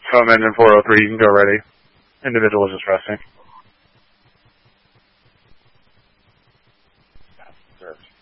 Foam engine 403, you can go ready. Individual is just resting. Served.